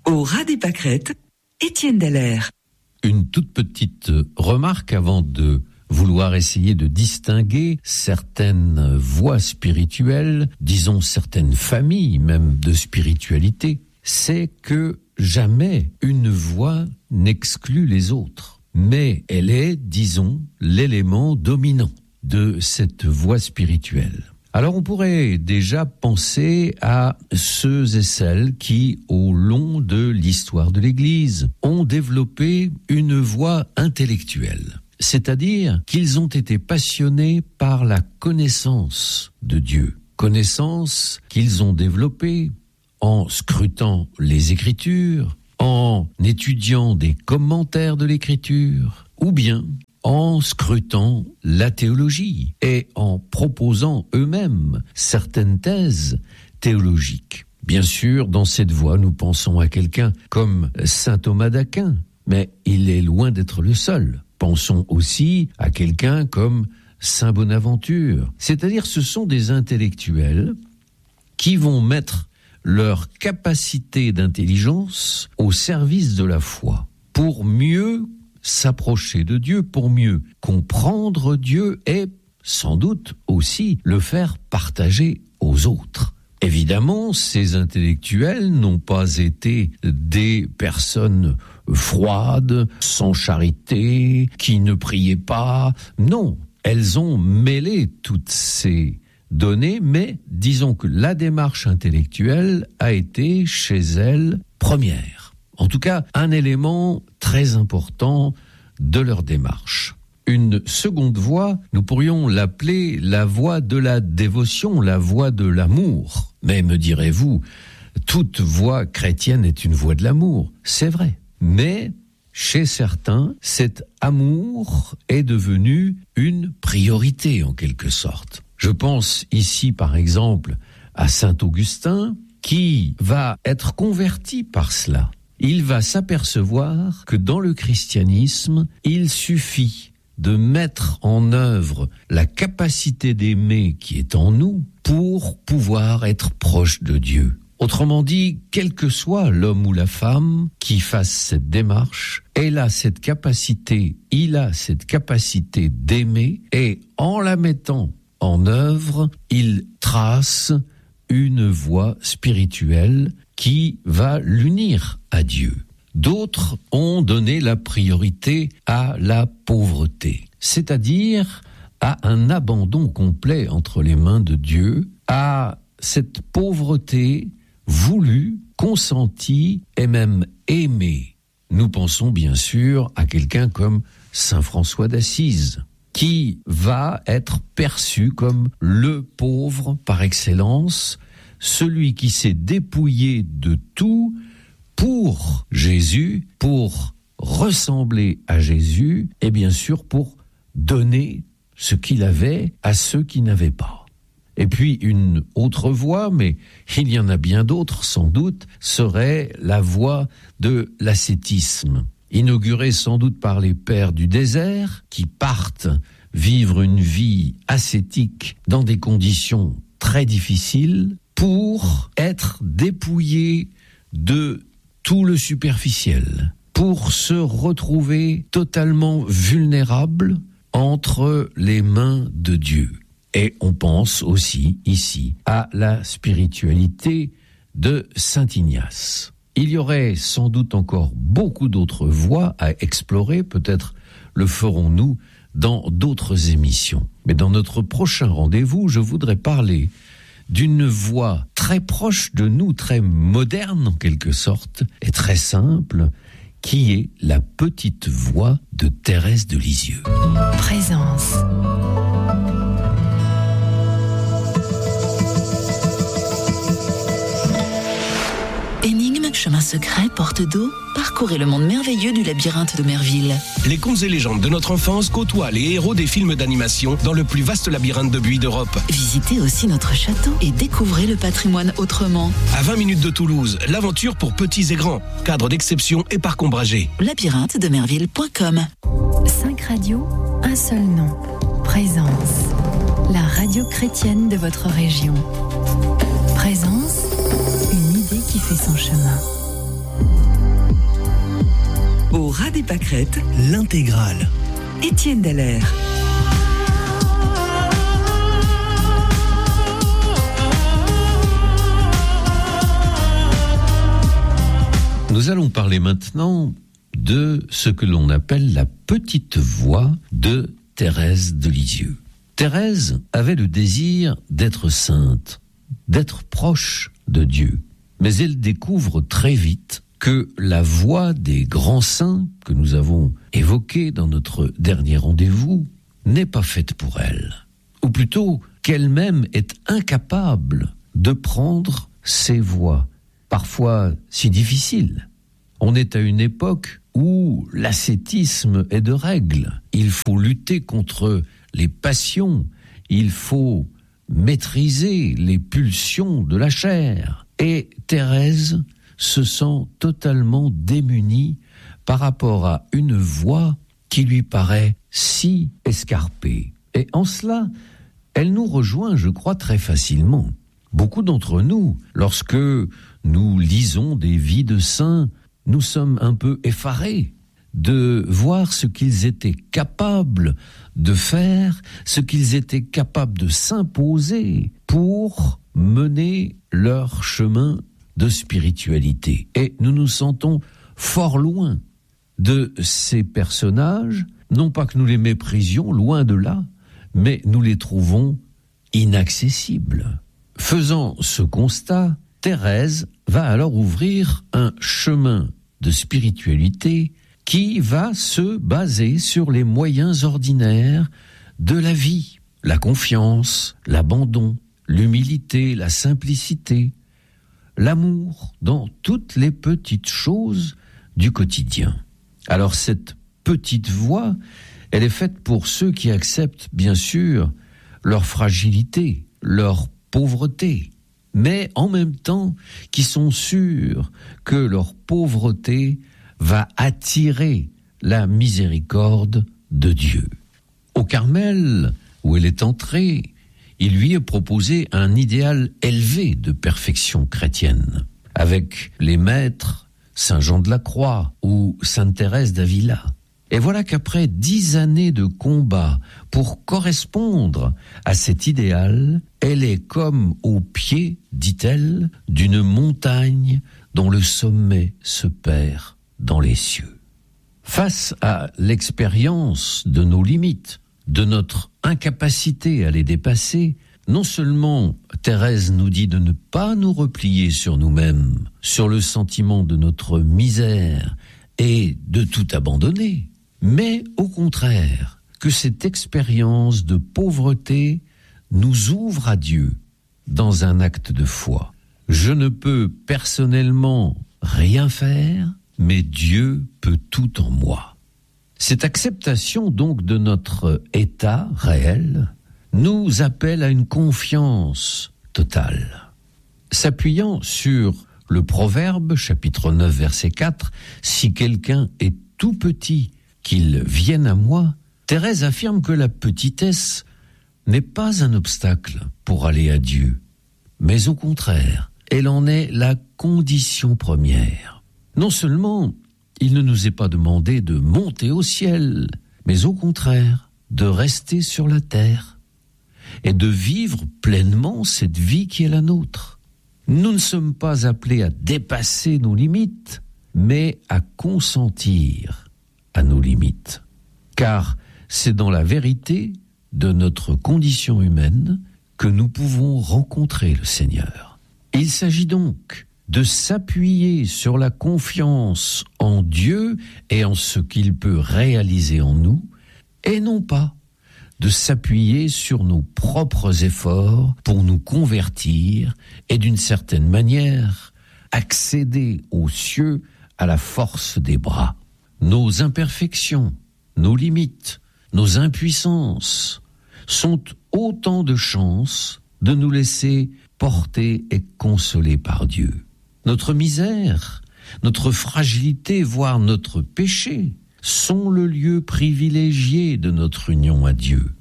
Au ras des pâquerettes, Étienne Dallaire. Une toute petite remarque avant de vouloir essayer de distinguer certaines voies spirituelles, disons certaines familles même de spiritualité, c'est que jamais une voie n'exclut les autres, mais elle est, disons, l'élément dominant de cette voie spirituelle. Alors on pourrait déjà penser à ceux et celles qui, au long de l'histoire de l'Église, ont développé une voie intellectuelle. C'est-à-dire qu'ils ont été passionnés par la connaissance de Dieu. Connaissance qu'ils ont développée en scrutant les Écritures, en étudiant des commentaires de l'Écriture, ou bien en scrutant la théologie et en proposant eux-mêmes certaines thèses théologiques. Bien sûr, dans cette voie, nous pensons à quelqu'un comme saint Thomas d'Aquin, mais il est loin d'être le seul. Pensons aussi à quelqu'un comme saint Bonaventure. C'est-à-dire, ce sont des intellectuels qui vont mettre leur capacité d'intelligence au service de la foi pour mieux s'approcher de Dieu, pour mieux comprendre Dieu et sans doute aussi le faire partager aux autres. Évidemment, ces intellectuels n'ont pas été des personnes froides, sans charité, qui ne priaient pas. Non, elles ont mêlé toutes ces données, mais disons que la démarche intellectuelle a été chez elles première. En tout cas, un élément très important de leur démarche. Une seconde voie, nous pourrions l'appeler la voie de la dévotion, la voie de l'amour. Mais me direz-vous, toute voie chrétienne est une voie de l'amour. C'est vrai. Mais chez certains, cet amour est devenu une priorité en quelque sorte. Je pense ici par exemple à saint Augustin qui va être converti par cela. Il va s'apercevoir que dans le christianisme, il suffit de mettre en œuvre la capacité d'aimer qui est en nous pour pouvoir être proche de Dieu. Autrement dit, quel que soit l'homme ou la femme qui fasse cette démarche, il a cette capacité d'aimer et en la mettant en œuvre, il trace une voie spirituelle qui va l'unir à Dieu. D'autres ont donné la priorité à la pauvreté, c'est-à-dire à un abandon complet entre les mains de Dieu, à cette pauvreté voulue, consentie et même aimée. Nous pensons bien sûr à quelqu'un comme saint François d'Assise, qui va être perçu comme le pauvre par excellence, celui qui s'est dépouillé de tout pour Jésus, pour ressembler à Jésus et bien sûr pour donner ce qu'il avait à ceux qui n'avaient pas. Et puis une autre voie, mais il y en a bien d'autres sans doute, serait la voie de l'ascétisme, inaugurée sans doute par les pères du désert qui partent vivre une vie ascétique dans des conditions très difficiles pour être dépouillés de tout le superficiel, pour se retrouver totalement vulnérables entre les mains de Dieu. Et on pense aussi ici à la spiritualité de saint Ignace. Il y aurait sans doute encore beaucoup d'autres voies à explorer, peut-être le ferons-nous dans d'autres émissions. Mais dans notre prochain rendez-vous, je voudrais parler d'une voie très proche de nous, très moderne en quelque sorte, et très simple, qui est la petite voix de Thérèse de Lisieux. Présence. Énigme, chemin secret, porte d'eau, parcourez le monde merveilleux du labyrinthe de Merville. Les contes et légendes de notre enfance côtoient les héros des films d'animation dans le plus vaste labyrinthe de buis d'Europe. Visitez aussi notre château et découvrez le patrimoine autrement. À 20 minutes de Toulouse, l'aventure pour petits et grands. Cadre d'exception et parc ombragé. labyrinthe-de-merville.com. 5 radios, un seul nom. Présence. La radio chrétienne de votre région. Présence, une idée qui fait son chemin. ras des pâquerettes, l'intégrale. Étienne Dallaire. Nous allons parler maintenant de ce que l'on appelle la petite voix de Thérèse de Lisieux. Thérèse avait le désir d'être sainte, d'être proche de Dieu. Mais elle découvre très vite que la voix des grands saints que nous avons évoqués dans notre dernier rendez-vous n'est pas faite pour elle. Ou plutôt qu'elle-même est incapable de prendre ces voix, parfois si difficiles. On est à une époque où l'ascétisme est de règle. Il faut lutter contre les passions, il faut maîtriser les pulsions de la chair. Et Thérèse se sent totalement démunie par rapport à une voix qui lui paraît si escarpée. Et en cela, elle nous rejoint, je crois, très facilement. Beaucoup d'entre nous, lorsque nous lisons des vies de saints, nous sommes un peu effarés de voir ce qu'ils étaient capables de faire, ce qu'ils étaient capables de s'imposer pour mener leur chemin de spiritualité. Et nous nous sentons fort loin de ces personnages, non pas que nous les méprisions, loin de là, mais nous les trouvons inaccessibles. Faisant ce constat, Thérèse va alors ouvrir un chemin de spiritualité qui va se baser sur les moyens ordinaires de la vie. La confiance, l'abandon, l'humilité, la simplicité, l'amour dans toutes les petites choses du quotidien. Alors cette petite voix, elle est faite pour ceux qui acceptent bien sûr leur fragilité, leur pauvreté, mais en même temps qui sont sûrs que leur pauvreté va attirer la miséricorde de Dieu. Au Carmel, où elle est entrée, il lui est proposé un idéal élevé de perfection chrétienne, avec les maîtres Saint Jean de la Croix ou Sainte Thérèse d'Avila. Et voilà qu'après 10 années de combat pour correspondre à cet idéal, elle est comme au pied, dit-elle, d'une montagne dont le sommet se perd dans les cieux. Face à l'expérience de nos limites, de notre incapacité à les dépasser, non seulement Thérèse nous dit de ne pas nous replier sur nous-mêmes, sur le sentiment de notre misère et de tout abandonner, mais au contraire, que cette expérience de pauvreté nous ouvre à Dieu dans un acte de foi. Je ne peux personnellement rien faire, mais Dieu peut tout en moi. Cette acceptation donc de notre état réel nous appelle à une confiance totale. S'appuyant sur le Proverbe, chapitre 9, verset 4, « Si quelqu'un est tout petit, qu'il vienne à moi », Thérèse affirme que la petitesse n'est pas un obstacle pour aller à Dieu, mais au contraire, elle en est la condition première. Non seulement il ne nous est pas demandé de monter au ciel, mais au contraire, de rester sur la terre et de vivre pleinement cette vie qui est la nôtre. Nous ne sommes pas appelés à dépasser nos limites, mais à consentir à nos limites. Car c'est dans la vérité de notre condition humaine que nous pouvons rencontrer le Seigneur. Il s'agit donc de s'appuyer sur la confiance en Dieu et en ce qu'il peut réaliser en nous, et non pas de s'appuyer sur nos propres efforts pour nous convertir et d'une certaine manière accéder aux cieux à la force des bras. Nos imperfections, nos limites, nos impuissances sont autant de chances de nous laisser porter et consoler par Dieu. Notre misère, notre fragilité, voire notre péché, sont le lieu privilégié de notre union à Dieu,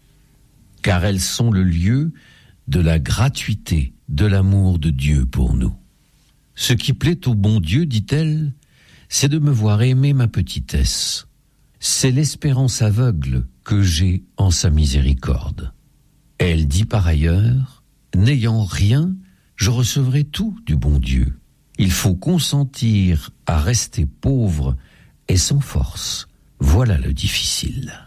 car elles sont le lieu de la gratuité, de l'amour de Dieu pour nous. Ce qui plaît au bon Dieu, dit-elle, c'est de me voir aimer ma petitesse. C'est l'espérance aveugle que j'ai en sa miséricorde. Elle dit par ailleurs, n'ayant rien, je recevrai tout du bon Dieu. Il faut consentir à rester pauvre et sans force. Voilà le difficile.